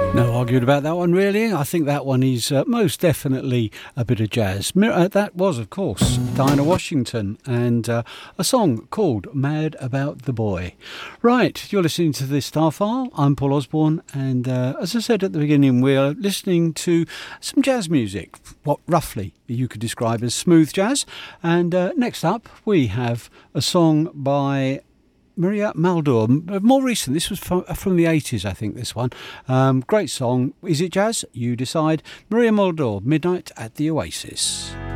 No arguing about that one, really. I think that one is most definitely a bit of jazz. That was, of course, Dinah Washington and a song called Mad About the Boy. Right, you're listening to the Starfile. I'm Paul Osborne, and as I said at the beginning, we're listening to some jazz music, what roughly you could describe as smooth jazz. And next up, we have a song by Maria Muldaur, more recent. This was from the 80s, I think, this one. Great song. Is it jazz? You decide. Maria Muldaur, Midnight at the Oasis.